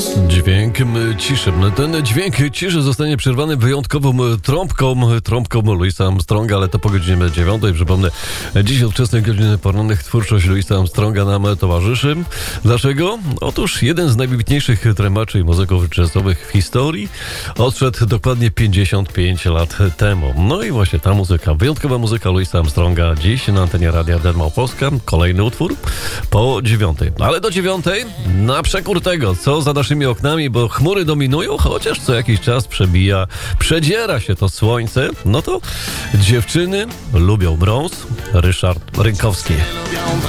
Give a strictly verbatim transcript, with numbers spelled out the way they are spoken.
Dźwięk ciszy. Ten dźwięk ciszy zostanie przerwany wyjątkową trąbką, trąbką Louisa Armstronga, ale to po godzinie dziewiątej. Przypomnę, dziś od wczesnej godziny porannych twórczość Louisa Armstronga nam towarzyszy. Dlaczego? Otóż jeden z najwybitniejszych trębaczy i muzyków jazzowych w historii odszedł dokładnie pięćdziesiąt pięć lat temu. No i właśnie ta muzyka, wyjątkowa muzyka Louisa Armstronga dziś na antenie Radia D Małopolska. Kolejny utwór po dziewiątej. Ale do dziewiątej na przekór tego, co za naszymi oknami, bo chmury dominują, chociaż co jakiś czas przebija, przedziera się to słońce, no to dziewczyny lubią brąz. Ryszard Rynkowski.